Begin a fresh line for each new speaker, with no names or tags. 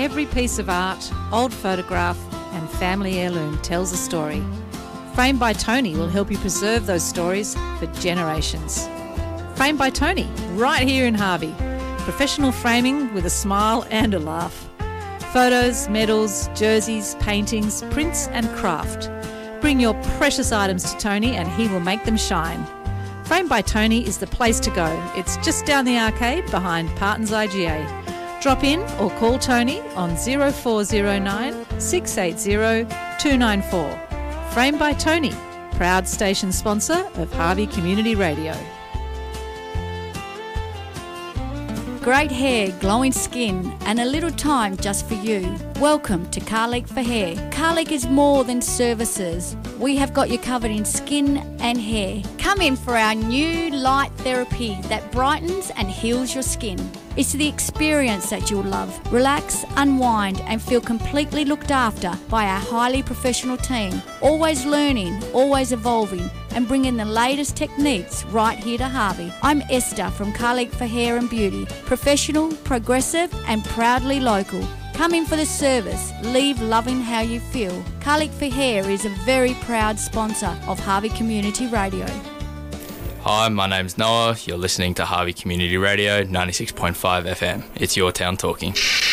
Every piece of art, old photograph and family heirloom tells a story. Framed by Tony will help you preserve those stories for generations. Framed by Tony, right here in Harvey. Professional framing with a smile and a laugh. Photos, medals, jerseys, paintings, prints and craft. Bring your precious items to Tony and he will make them shine. Framed by Tony is the place to go. It's just down the arcade behind Parton's IGA. Drop in or call Tony on 0409 680 294. Framed by Tony, proud station sponsor of Harvey Community Radio.
Great hair, glowing skin, and a little time just for you. Welcome to Carleague for Hair. Carleague is more than services. We have got you covered in skin and hair. Come in for our new light therapy that brightens and heals your skin. It's the experience that you'll love. Relax, unwind, and feel completely looked after by our highly professional team. Always learning, always evolving, and bringing the latest techniques right here to Harvey. I'm Esther from Carleague for Hair and Beauty. Professional, progressive, and proudly local. Come in for the service. Leave loving how you feel. Carleague for Hair is a very proud sponsor of Harvey Community Radio.
Hi, my name's Noah. You're listening to Harvey Community Radio, 96.5 FM. It's your town talking.